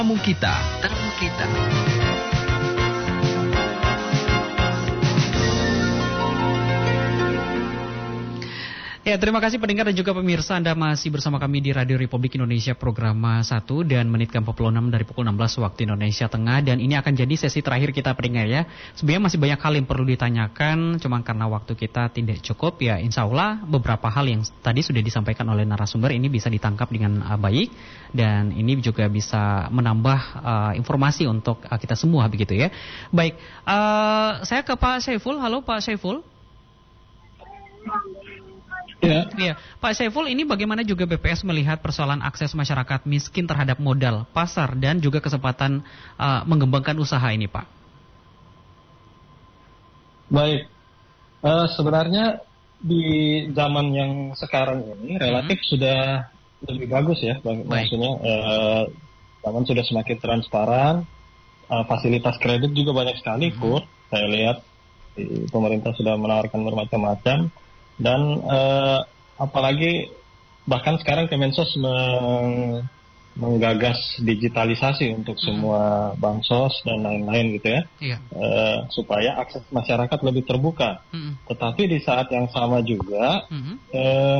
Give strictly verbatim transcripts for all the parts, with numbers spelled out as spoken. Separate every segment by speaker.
Speaker 1: Tamu kita, tamu kita. Ya, terima kasih pendengar dan juga pemirsa, Anda masih bersama kami di Radio Republik Indonesia Programa satu dan menit ke empat puluh enam dari pukul enam belas waktu Indonesia Tengah. Dan ini akan jadi sesi terakhir kita pendengar ya. Sebenarnya masih banyak hal yang perlu ditanyakan, cuma karena waktu kita tidak cukup ya. Insya Allah beberapa hal yang tadi sudah disampaikan oleh narasumber ini bisa ditangkap dengan uh, baik. Dan ini juga bisa menambah uh, informasi untuk uh, kita semua begitu ya. Baik, uh, saya ke Pak Syaiful. Halo Pak Syaiful.
Speaker 2: Ya.
Speaker 1: Ya, Pak Syaiful, ini bagaimana juga B P S melihat persoalan akses masyarakat miskin terhadap modal, pasar, dan juga kesempatan uh, mengembangkan usaha ini, Pak?
Speaker 2: Baik, uh, sebenarnya di zaman yang sekarang ini relatif hmm. sudah lebih bagus ya, Baik. maksudnya uh, zaman sudah semakin transparan, uh, fasilitas kredit juga banyak sekali, hmm. Kur. Saya lihat di, pemerintah sudah menawarkan bermacam-macam. Dan eh, apalagi bahkan sekarang Kemensos meng, menggagas digitalisasi untuk semua bansos dan lain-lain gitu ya,
Speaker 1: iya.
Speaker 2: eh, supaya akses masyarakat lebih terbuka. Mm-hmm. Tetapi di saat yang sama juga, mm-hmm. eh,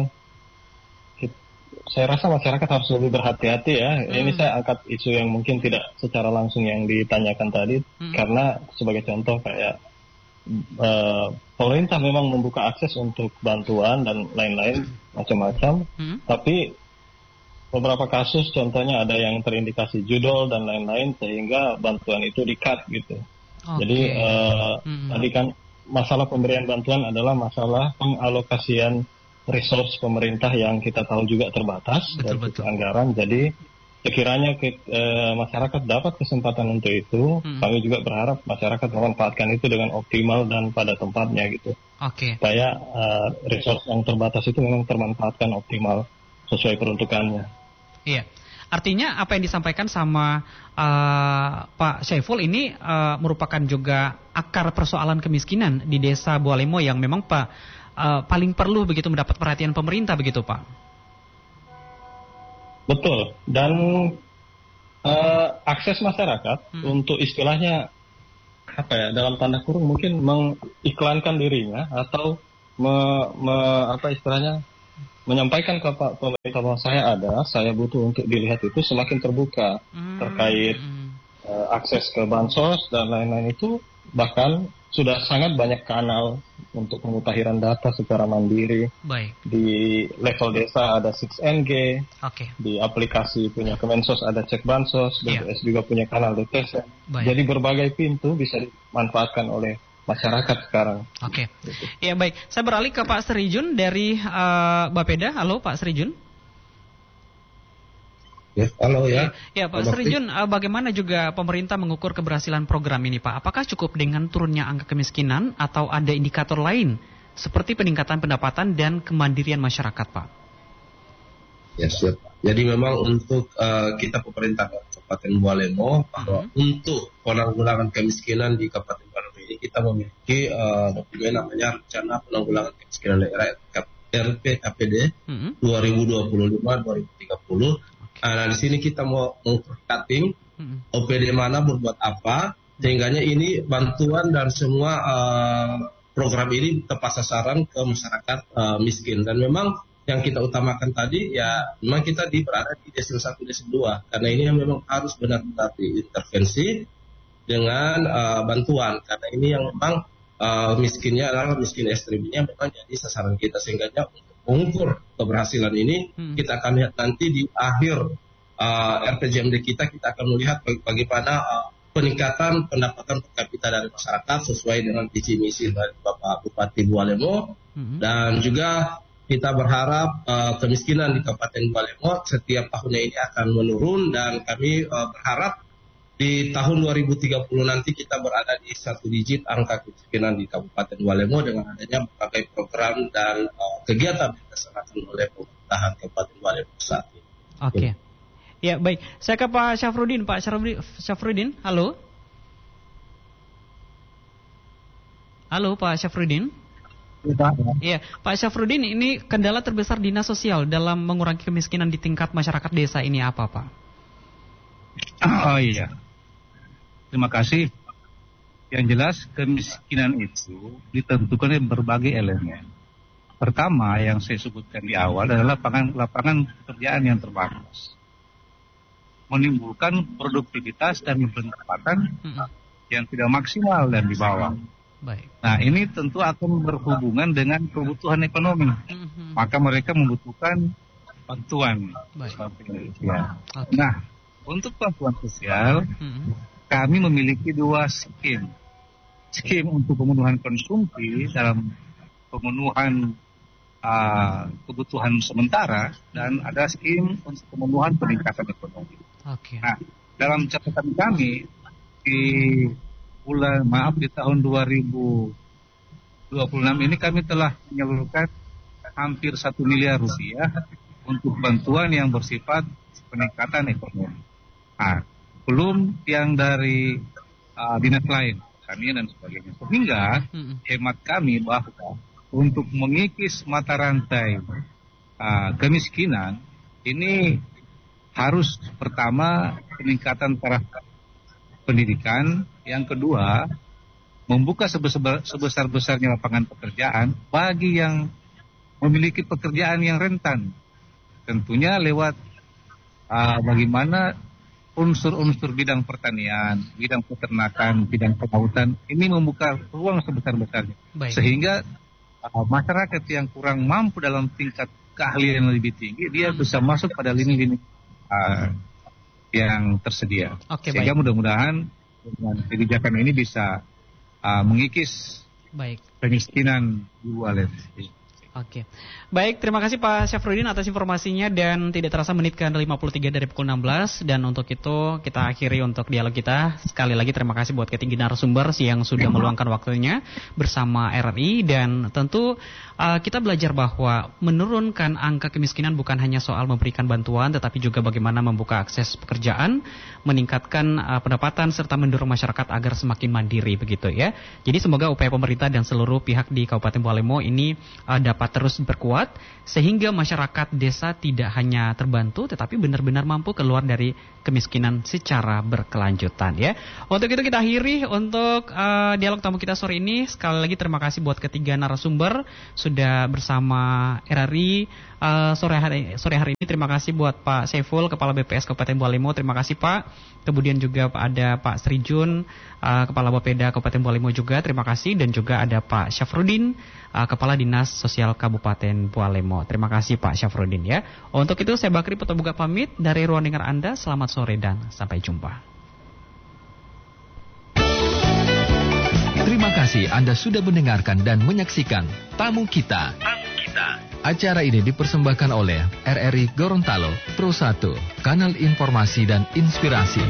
Speaker 2: saya rasa masyarakat harus lebih berhati-hati ya. Mm-hmm. Ini saya angkat isu yang mungkin tidak secara langsung yang ditanyakan tadi, mm-hmm. karena sebagai contoh kayak Uh, pemerintah memang membuka akses untuk bantuan dan lain-lain macam-macam, hmm. tapi beberapa kasus contohnya ada yang terindikasi judol dan lain-lain sehingga bantuan itu di-cut gitu. Okay. Jadi uh, hmm. tadi kan masalah pemberian bantuan adalah masalah pengalokasian resource pemerintah yang kita tahu juga terbatas dari anggaran. Jadi sekiranya ke, e, masyarakat dapat kesempatan untuk itu, hmm. kami juga berharap masyarakat memanfaatkan itu dengan optimal dan pada tempatnya gitu.
Speaker 1: Oke. Okay.
Speaker 2: Supaya e, resource yang terbatas itu memang termanfaatkan optimal sesuai peruntukannya.
Speaker 1: Iya. Artinya apa yang disampaikan sama uh, Pak Syaiful ini uh, merupakan juga akar persoalan kemiskinan di Desa Bualemo yang memang Pak uh, paling perlu begitu mendapat perhatian pemerintah begitu Pak.
Speaker 2: Betul, dan uh, akses masyarakat hmm. untuk istilahnya apa ya, dalam tanda kurung mungkin mengiklankan dirinya atau me, me, apa istilahnya menyampaikan ke Pak pemerintah bahwa saya ada, saya butuh untuk dilihat itu semakin terbuka hmm. terkait uh, akses ke bansos dan lain-lain itu, bahkan sudah sangat banyak kanal untuk pemutahiran data secara mandiri.
Speaker 1: Baik.
Speaker 2: Di level desa ada enam N G.
Speaker 1: Oke.
Speaker 2: Di aplikasi punya Kemensos ada Cek Bansos, B P S yeah. juga punya kanal D T S. Jadi berbagai pintu bisa dimanfaatkan oleh masyarakat sekarang.
Speaker 1: Oke. Gitu. Ya baik, saya beralih ke Pak Srijun dari uh, Bapeda. Halo Pak Srijun.
Speaker 2: Ya, halo ya.
Speaker 1: Ya, Pak Srijun, bagaimana juga pemerintah mengukur keberhasilan program ini, Pak? Apakah cukup dengan turunnya angka kemiskinan atau ada indikator lain seperti peningkatan pendapatan dan kemandirian masyarakat, Pak?
Speaker 3: Ya, siap. Jadi memang untuk uh, kita pemerintah Kabupaten Bualemo bahwa hmm. untuk penanggulangan kemiskinan di Kabupaten Bualemo ini kita memiliki uh, dokumen namanya Rencana Penanggulangan Kemiskinan Daerah R P K P D hmm. dua ribu dua puluh lima sampai dua ribu tiga puluh. Nah, di sini kita mau meng-cutting hmm. O P D mana berbuat apa, sehingganya ini bantuan dan semua uh, program ini tepat sasaran ke masyarakat uh, miskin. Dan memang yang kita utamakan tadi ya memang kita di berada di desil satu, desil dua, karena ini yang memang harus benar-benar diintervensi dengan uh, bantuan, karena ini yang memang uh, miskinnya adalah miskin ekstrimnya memang jadi sasaran kita, sehingganya untuk mengukur keberhasilan ini hmm. kita akan lihat nanti di akhir uh, R P J M D kita, kita akan melihat bagaimana uh, peningkatan pendapatan per kapita dari masyarakat sesuai dengan visi misi dari Bapak Bupati Bualemo hmm. dan juga kita berharap uh, kemiskinan di Kabupaten Bualemo setiap tahunnya ini akan menurun, dan kami uh, berharap di tahun dua ribu tiga puluh nanti kita berada di satu digit angka kemiskinan di Kabupaten Bualemo dengan adanya berbagai program dan uh, kegiatan yang dilaksanakan oleh pemerintahan Kabupaten Bualemo saat ini.
Speaker 1: Oke. Okay. Ya, baik. Saya ke Pak Syafruddin. Pak Syafruddin, halo. Halo Pak Syafruddin. Iya, Pak Syafruddin, ini kendala terbesar Dinas Sosial dalam mengurangi kemiskinan di tingkat masyarakat desa ini apa, Pak?
Speaker 4: Oh iya, terima kasih. Yang jelas kemiskinan itu ditentukan dari berbagai elemen. Pertama yang saya sebutkan di awal adalah lapangan, lapangan pekerjaan yang terbatas, menimbulkan produktivitas dan pendapatan mm-hmm. yang tidak maksimal dan di bawah. Baik. Nah ini tentu akan berhubungan dengan kebutuhan ekonomi. Mm-hmm. Maka mereka membutuhkan bantuan. Ya. Okay. Nah untuk bantuan sosial, mm-hmm. kami memiliki dua skim. Skim untuk pemenuhan konsumsi dalam pemenuhan uh, kebutuhan sementara, dan ada skim untuk pemenuhan peningkatan ekonomi. Okay. Nah dalam catatan kami di bulan maaf di tahun dua ribu dua puluh enam ini kami telah menyalurkan hampir satu miliar rupiah untuk bantuan yang bersifat peningkatan ekonomi. Nah, belum yang dari uh, dinas lain, kami dan sebagainya. Sehingga hemat kami bahwa untuk mengikis mata rantai uh, kemiskinan ini harus pertama peningkatan taraf pendidikan, yang kedua membuka sebesar-besarnya lapangan pekerjaan bagi yang memiliki pekerjaan yang rentan, tentunya lewat uh, bagaimana unsur-unsur bidang pertanian, bidang peternakan, bidang kelautan ini membuka ruang sebesar-besarnya. Baik. Sehingga uh, masyarakat yang kurang mampu dalam tingkat keahlian yang lebih tinggi dia bisa masuk pada lini-lini uh, yang tersedia. Oke, sehingga baik. Mudah-mudahan dengan kebijakan ini bisa uh, mengikis baik. Kemiskinan di Walet.
Speaker 1: Oke, baik, terima kasih Pak Syafruddin atas informasinya, dan tidak terasa menit ke lima puluh tiga dari pukul enam belas, dan untuk itu kita akhiri untuk dialog kita. Sekali lagi terima kasih buat ketiga narasumber yang sudah meluangkan waktunya bersama R R I, dan tentu uh, kita belajar bahwa menurunkan angka kemiskinan bukan hanya soal memberikan bantuan, tetapi juga bagaimana membuka akses pekerjaan, meningkatkan uh, pendapatan, serta mendorong masyarakat agar semakin mandiri begitu ya. Jadi semoga upaya pemerintah dan seluruh pihak di Kabupaten Bualemo ini uh, dapat terus berkuat sehingga masyarakat desa tidak hanya terbantu tetapi benar-benar mampu keluar dari kemiskinan secara berkelanjutan ya. Untuk itu kita akhiri untuk uh, dialog tamu kita sore ini. Sekali lagi terima kasih buat ketiga narasumber sudah bersama R R I uh, sore hari sore hari ini. Terima kasih buat Pak Saiful, Kepala B P S Kabupaten Bualemo. Terima kasih Pak. Kemudian juga ada Pak Srijun, uh, Kepala Bapeda Kabupaten Bualemo juga. Terima kasih, dan juga ada Pak Syafruddin, uh, Kepala Dinas Sosial Kabupaten Bualemo. Terima kasih Pak Syafruddin ya. Untuk itu saya Bakri Putobuga pamit dari ruang dengar Anda. Selamat sore dan sampai jumpa.
Speaker 5: Terima kasih Anda sudah mendengarkan dan menyaksikan Tamu Kita. Tamu Kita. Acara ini dipersembahkan oleh R R I Gorontalo Pro satu, Kanal Informasi dan Inspirasi.